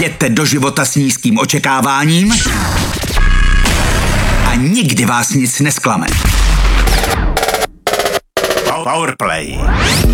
Jděte do života s nízkým očekáváním a nikdy vás nic nesklame. Powerplay.